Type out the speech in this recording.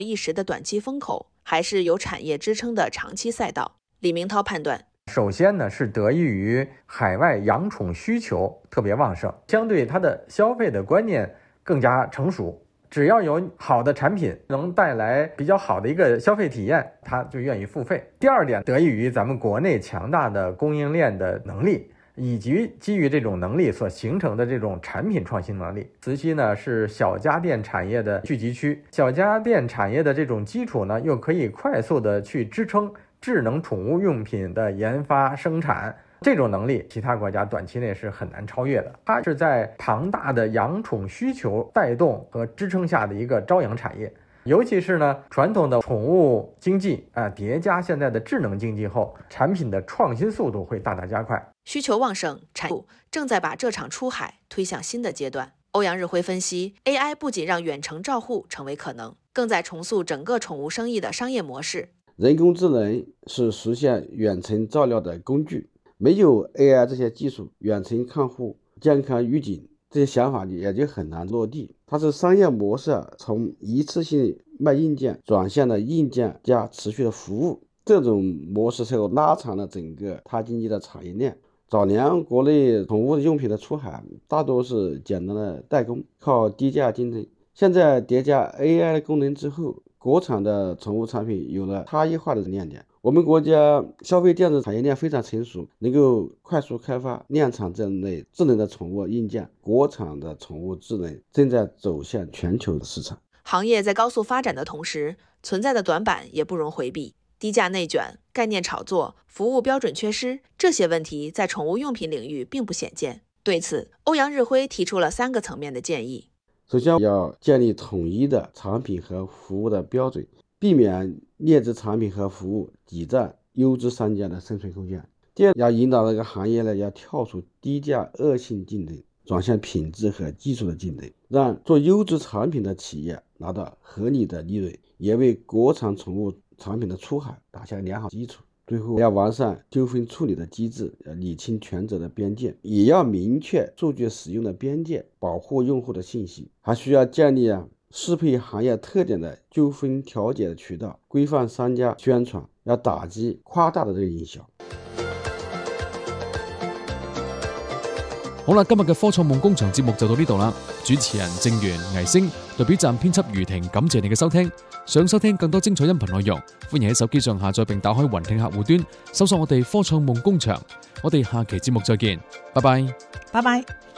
一时的短期风口，还是有产业支撑的长期赛道。李明涛判断， 首先呢，是得益于海外养宠需求特别旺盛，相对它的消费的观念更加成熟。只要有好的产品能带来比较好的一个消费体验，他就愿意付费。第二点，得益于咱们国内强大的供应链的能力，以及基于这种能力所形成的这种产品创新能力。慈溪呢是小家电产业的聚集区，小家电产业的这种基础呢，又可以快速的去支撑智能宠物用品的研发生产。这种能力，其他国家短期内是很难超越的。它是在庞大的养宠需求带动和支撑下的一个朝阳产业。尤其是呢，传统的宠物经济叠加现在的智能经济后，产品的创新速度会大大加快。 需求旺盛，产业正在把这场出海推向新的阶段。欧阳日辉分析 ，AI 不仅让远程照护成为可能，更在重塑整个宠物生意的商业模式。 人工智能是实现远程照料的工具。没有 AI 这些技术，远程看护、健康预警这些想法也就很难落地。它是商业模式从一次性卖硬件转向了硬件加持续的服务，这种模式才有拉长了整个它经济的产业链。早年国内宠物用品的出海大多是简单的代工，靠低价竞争。现在叠加 AI 的功能之后，国产的宠物产品有了差异化的亮点。我们国家消费电子产业链非常成熟，能够快速开发量产这类智能的宠物硬件。国产的宠物智能正在走向全球的市场。 行业在高速发展的同时，存在的短板也不容回避。低价内卷、概念炒作、服务标准缺失，这些问题在宠物用品领域并不鲜见。对此，欧阳日辉提出了3个层面的建议。 首先要建立统一的产品和服务的标准，避免劣质产品和服务挤占优质商家的生存空间。第二，要引导这个行业呢，要跳出低价恶性竞争，转向品质和技术的竞争，让做优质产品的企业拿到合理的利润，也为国产宠物产品的出海打下良好基础。最后要完善纠纷处理的机制，理清权责的边界，也要明确数据使用的边界，保护用户的信息。还需要建立适配行业特点的纠纷调解的渠道，规范商家宣传，要打击夸大的这个营销。 好啦，今日嘅科創夢工場節目就到呢度啦。主持人正源、倪星，代表站編輯余婷，感謝你嘅收聽。想收聽更多精彩音頻內容，歡迎喺手機上下載並打開雲聽客戶端，搜索我哋科創夢工場。我哋下期節目再見，拜拜。 拜拜。